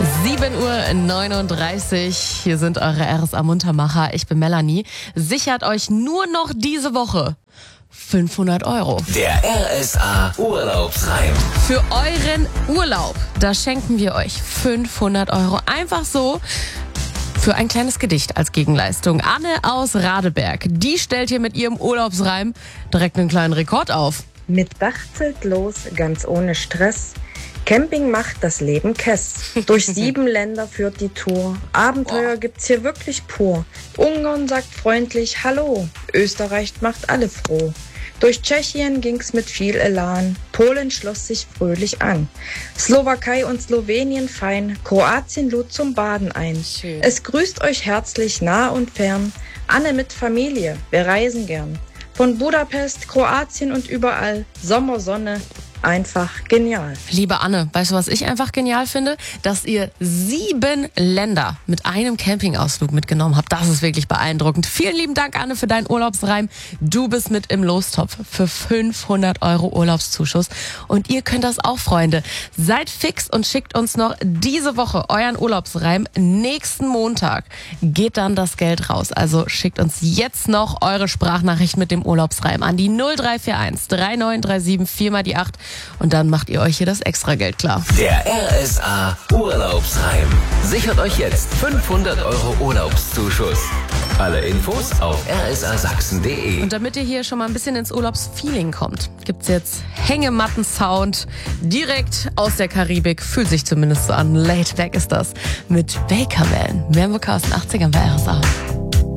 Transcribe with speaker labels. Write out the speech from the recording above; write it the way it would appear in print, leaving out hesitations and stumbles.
Speaker 1: 7:39 Uhr, hier sind eure RSA-Muntermacher. Ich bin Melanie. Sichert euch nur noch diese Woche 500 Euro.
Speaker 2: Der RSA-Urlaubsreim.
Speaker 1: Für euren Urlaub, da schenken wir euch 500 Euro. Einfach so für ein kleines Gedicht als Gegenleistung. Anne aus Radeberg, die stellt hier mit ihrem Urlaubsreim direkt einen kleinen Rekord auf.
Speaker 3: Mit Dachzelt los, ganz ohne Stress. Camping macht das Leben Kess. Durch 7 Länder führt die Tour. Abenteuer gibt's hier wirklich pur. Ungarn sagt freundlich Hallo. Österreich macht alle froh. Durch Tschechien ging's mit viel Elan. Polen schloss sich fröhlich an. Slowakei und Slowenien fein. Kroatien lud zum Baden ein.
Speaker 1: Schön.
Speaker 3: Es grüßt euch herzlich nah und fern. Anne mit Familie, wir reisen gern. Von Budapest, Kroatien und überall. Sommer, Sonne. Einfach genial.
Speaker 1: Liebe Anne, weißt du, was ich einfach genial finde? Dass ihr 7 Länder mit einem Campingausflug mitgenommen habt. Das ist wirklich beeindruckend. Vielen lieben Dank, Anne, für deinen Urlaubsreim. Du bist mit im Lostopf für 500 Euro Urlaubszuschuss. Und ihr könnt das auch, Freunde. Seid fix und schickt uns noch diese Woche euren Urlaubsreim. Nächsten Montag geht dann das Geld raus. Also schickt uns jetzt noch eure Sprachnachricht mit dem Urlaubsreim an die 0341 3937 4 mal die 8. Und dann macht ihr euch hier das Extrageld klar.
Speaker 2: Der RSA-Urlaubsreim. Sichert euch jetzt 500 Euro Urlaubszuschuss. Alle Infos auf rsasachsen.de.
Speaker 1: Und damit ihr hier schon mal ein bisschen ins Urlaubsfeeling kommt, gibt's jetzt Hängematten-Sound direkt aus der Karibik. Fühlt sich zumindest so an. Laid back ist das mit Bakerman. Mehr im Podcast in 80ern bei RSA.